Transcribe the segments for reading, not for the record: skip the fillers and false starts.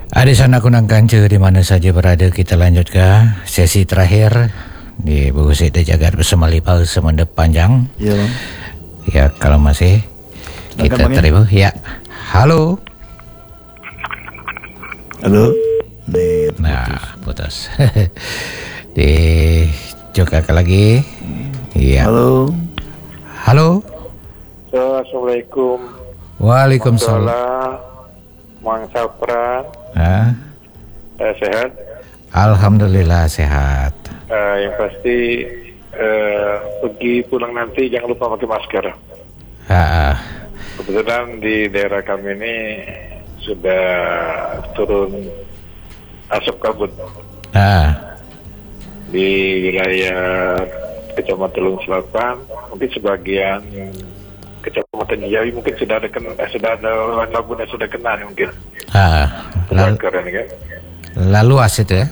Adisan aku nangkanca di mana saja berada, kita lanjutkan sesi terakhir di buku Sida Jagat bersama Lipal Semendep Panjang. Ya, Bang. Ya, kalau masih kita terima. Ya, halo. Halo. Nah, putus. Dicoba lagi. Ya. Halo. Halo. Assalamualaikum. Waalaikumsalam. Mang Sapran. Sehat? Alhamdulillah sehat. Yang pasti pergi pulang nanti jangan lupa pakai masker. Kebetulan di daerah kami ini sudah turun asap kabut. Di wilayah Kecamatan Telung Selatan, mungkin sebagian Kecamatan Jawi mungkin sudah ada kabut yang sudah kena mungkin. Kebakaran kan. Lalu aset ya?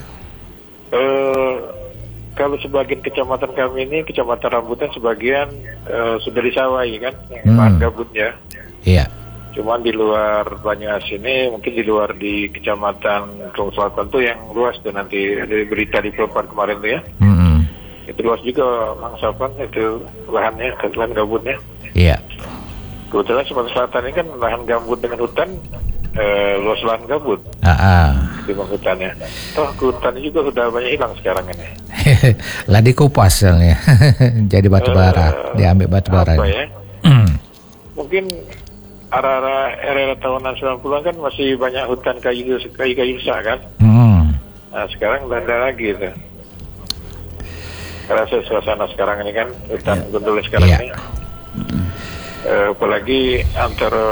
Kalau sebagian kecamatan kami ini, Kecamatan Rambutan sebagian sudah disawai kan, bahan gabutnya. Iya. Cuman di luar Banyumas ini, mungkin di luar di Kecamatan Telung Selatan tuh yang luas tuh nanti ada berita di Pelopor kemarin tuh ya. Itu luas juga Mang Sapan itu lahannya, lahan gambutnya. Iya. Kebetulan Sumatera Selatan ini kan lahan gambut dengan hutan, luas lahan gambut. Di hutannya. Toh hutan juga sudah banyak hilang sekarang ini. Lah dikupas soalnya. Jadi batu bara, diambil batu bara. Apa ya? Mungkin era tahunan 90-an kan masih banyak hutan kayu besar kan. Nah sekarang tidak ada lagi itu. Karena suasana sekarang ini kan hutan gundul sekarang ini. Apalagi antara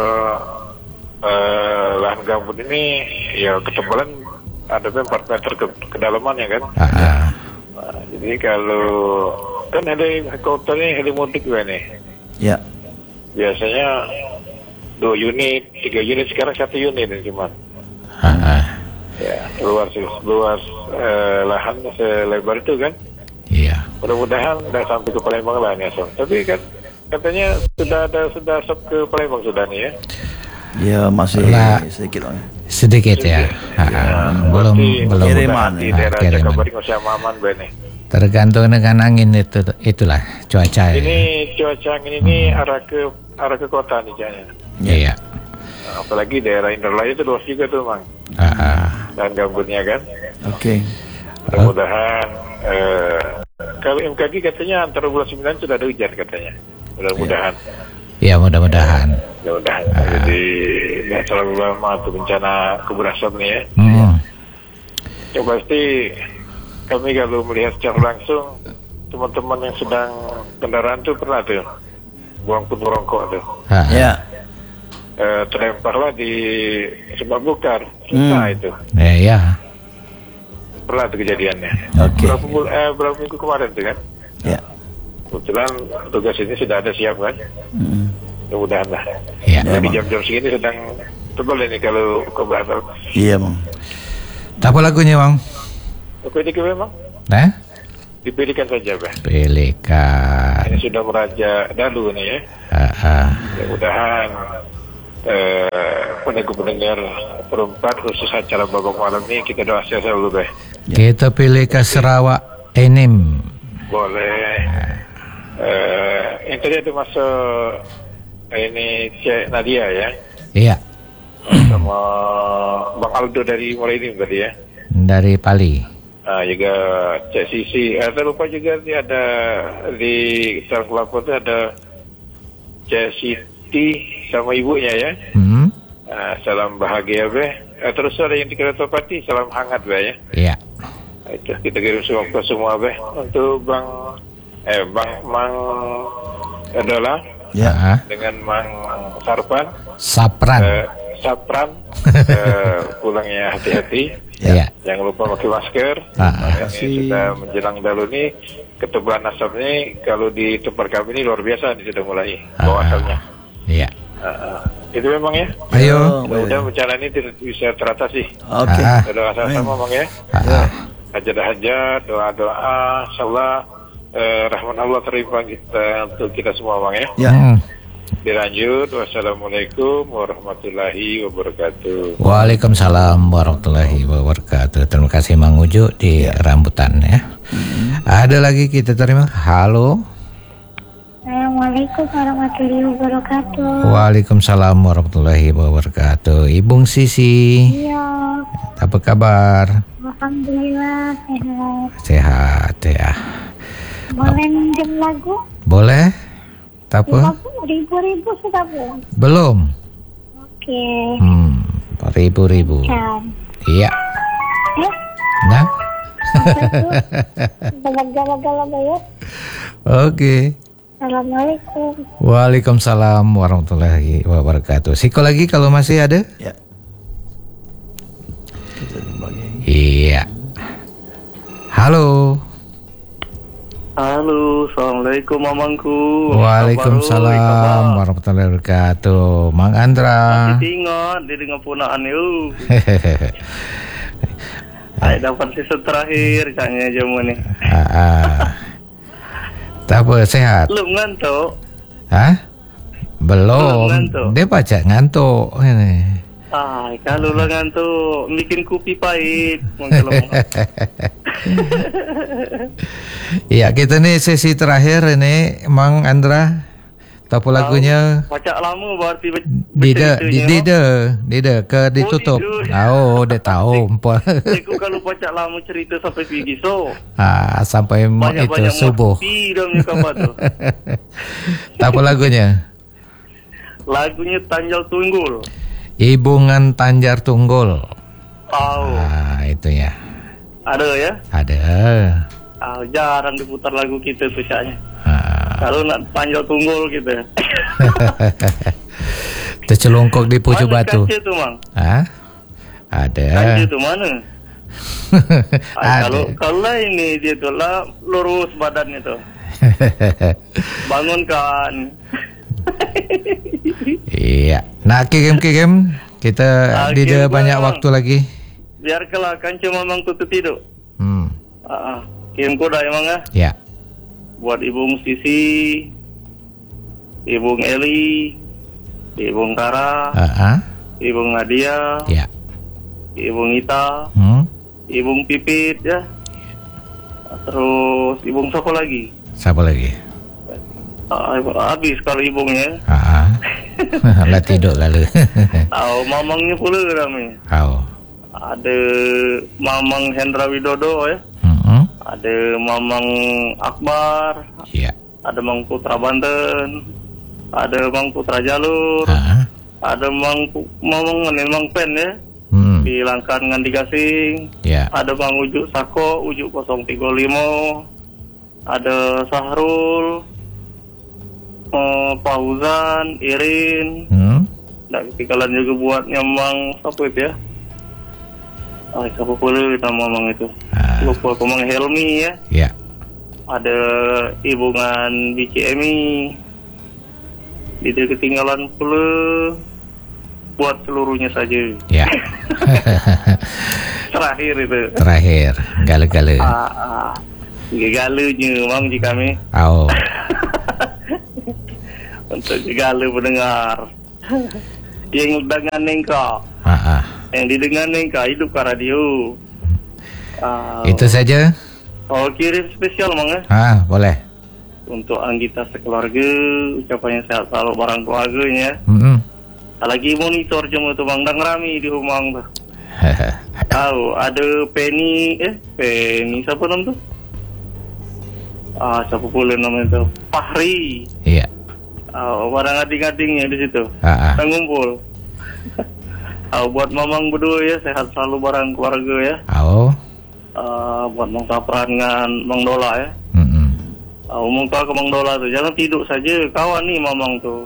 lahan gambut ini ya ketebalan ada 4 meter kedalamannya kan. Nah, jadi kalau kan ada helikopter ini helimudik juga nih. Ya. Biasanya 2 unit, 3 unit, sekarang 1 unit cuma. Ya, luas lahan selebar itu kan. Iya. Mudah-mudahan tidak sampai ke Palembang lah nih asal. Tapi kan katanya sudah asap ke Palembang sudah nih ya. Ya masih sedikit lah. Sedikit ya. Belum kiriman di daerah Cakabaring masih aman bene. Tergantung dengan angin itulah cuaca. Ini cuaca angin ini arah ke kota nih jadinya. Iya. Apalagi daerah Indralaya itu luas juga tuh Mang. Dan gambutnya kan. Oke. Mudah-mudahan kalau MKG katanya antara bulan 9 sudah ada hujan katanya. Mudah-mudahan. Ya mudah-mudahan. Mudah-mudahan. Jadi nggak terlalu lama tuh bencana kebun asap nih ya. Yang pasti kami kalau melihat secara langsung teman-teman yang sedang kendaraan tuh pernah tuh buang puntung rokok tuh. Terlemparlah di Semak Bukar. Nah itu. Iya. Pernah tuh kejadiannya. Berapa minggu kemarin tuh kan? Ya. Kebetulan tugas ini sudah ada siap kan? Mudah-mudahan lah. Iya. Jadi jam-jam segini sedang tebal ini kalau keberatan. Iya Bang. Apa lagunya Bang? Pilihkan memang? Dipilihkan saja Bang. Pilihkan. Ini sudah meraja dalu nih ya. Mudah-mudahan pendengar perempat khusus acara babak malam ini kita doa sehat selalu Bang. Kita pilih ke Sarawak Enim. Boleh. Yang tadi ada masuk ini Cik Nadia ya. Iya. Sama Bang Aldo dari Morenim tadi ya. Dari Pali. Juga Cik Sisi. Terlupa juga ada di Sarang Kelapa itu ada Cik Siti sama ibunya ya. Salam bahagia Beh. Terus ada yang di Kertapati, salam hangat Beh ya. Iya. Itu kita kirim semua Beh. Untuk Mang Edola dengan Mang Sapran pulangnya hati-hati. Jangan lupa pakai masker. Ini sudah menjelang dalu nih, ketebalan asap ini kalau di tempat kami ini luar biasa nih, sudah mulai bawah asapnya. Iya. Itu memang ya. Ayo. Mudah-mudahan bencana ini bisa teratasi. Oke. Doa sama Bang ya. Hajat-hajat, doa-doa, insyaallah rahmat Allah terima kita untuk kita semua Bang ya. Dilanjut. Wassalamualaikum warahmatullahi wabarakatuh. Waalaikumsalam warahmatullahi wabarakatuh. Terima kasih Mang Ujo di rambutan ya. Ada lagi kita terima. Halo. Assalamualaikum warahmatullahi wabarakatuh. Waalaikumsalam warahmatullahi wabarakatuh. Ibu Sisi. Iya. Apa kabar? Alhamdulillah sehat. Sehat ya. Boleh minjem lagu? Boleh. Apa? Ribu sudah belum? Belum. Oke. Ribu. Iya. Nah. Galak-galak bayar. Oke. Assalamualaikum. Waalaikumsalam warahmatullahi wabarakatuh. Siko lagi kalau masih ada? Ya. Iya. Halo. Halo, assalamualaikum mamangku. Waalaikumsalam warahmatullahi wabarakatuh. Mang Andra. Tinggal di dengan punaan itu. Ay, dapat season terakhir kayaknya jamu nih. Tak apa, sehat. Belum ngantuk. Hah? Belum. Dia baca ngantuk ini. Kalau lah ngantuk bikin kopi pahit. Iya, kita nih sesi terakhir ini Mang Andra. Tahu lagunya? Baca lama berarti Dida ke ditutup. Dia tahu. Aku kalau baca lama cerita sampai pergi sampai itu subuh. Tahu lagunya? Lagunya Tanjal Tunggul. Ibungan Tanjar Tunggul. Itu ya. Ada ya? Ada. Jarang diputar lagu kita tuh kayaknya. Kalau nak Tanjal Tunggul gitu. Tercelungkup di pucuk batu. Kaca tu Mang? Ada. Kaca tu mana? Ada. Kalau ini dia tu lah lurus badannya tu. Bangunkan. Iya. Nah, kirim kita tidak banyak waktu lagi. Biarkanlah kanca mamang tutup tidur. Kirim koda emang ya. Buat Ibu Sisi, Ibu Eli, Ibu Kara, Ibu Nadia, ya. Ibu Ngita, Ibu Pipit ya. Terus Ibu siapa lagi? Habis kalau ibunya. Lah tidur lalu. Mamangnya pula ramai. Ada Mamang Hendra Widodo ya. Ada Mamang Akbar. Iya. Ada Mang Putra Banten. Ada Mang Putra Jalur. Ada Mang Pen ya. Di Langkan Ngandi Gasing. Ya. Ada Mang Ujuk Sako, Ujuk 035. Ada Sahrul. Fauzan, Irin, dan ketinggalan juga buat nyamang siapa itu ya? Siapa pula nama Mang itu? Lupa Mang Helmi ya? Ya. Ada Ibungan BCMI. Dia ketinggalan pula buat seluruhnya saja. Ya. Terakhir itu. Terakhir, gale-gale. Galenya Mang jika kami. Untuk segala pendengar yang dengan engkau, yang didengar engkau hidup ke radio. Itu saja. Kirim spesial Mang boleh. Untuk anggota sekeluarga, ucapannya sehat selalu barang keluarganya. Lagi monitor jemu tu Mang, dang rami di rumah tu. Ada Penny siapa nama tu? Siapa pula nama itu? Fahri. Iya. Barang ading-adingnya di situ. Kita ngumpul. Buat mamang berdua ya, sehat selalu barang keluarga ya. Buat Mang Sapran dengan Mang Dola ya. Umum kau ke Mang Dola tu, jangan tidur saja, kawan nih mamang tu.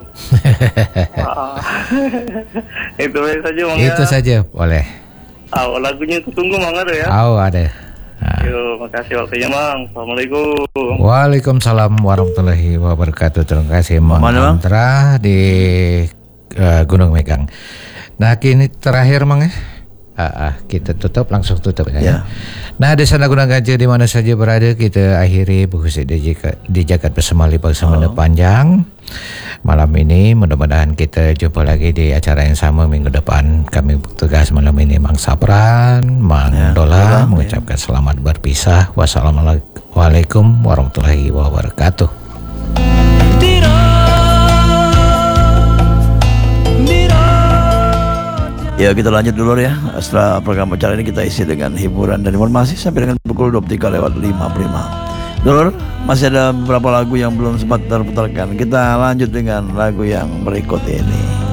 Itu saja Mang. Itu saja, boleh. Lagunya tu tunggu Mang ada ya. Ada. Yo, makasih waktunya Mang. Assalamualaikum. Waalaikumsalam warahmatullahi wabarakatuh. Terima kasih Mang Andra di Gunung Megang. Nah, kini terakhir Mang ya. Kita langsung tutup ya. Nah, di sana Gunung Gajah di mana saja berada, kita akhiri buku di Jagat Bersama Lipa Semana Panjang. malam ini. Mudah-mudahan kita jumpa lagi di acara yang sama minggu depan. Kami bertugas malam ini Mang Sapran, Mang Dola mengucapkan selamat berpisah. Wassalamualaikum warahmatullahi wabarakatuh. Ya, kita lanjut dulu ya. Setelah program acara ini kita isi dengan hiburan dan informasi sampai dengan pukul 23:55. Dulur, masih ada beberapa lagu yang belum sempat terputarkan. Kita lanjut dengan lagu yang berikut ini.